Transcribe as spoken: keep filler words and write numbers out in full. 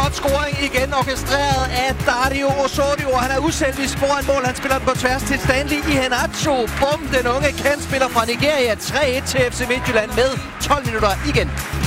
flot scoring igen, orkestreret af Dario Osorio. Han er uselvisk foran mål. Han spiller den på tværs til Stanley Iheanacho. Bum, den unge kantspiller fra Nigeria. tre et til F C Midtjylland med tolv minutter igen.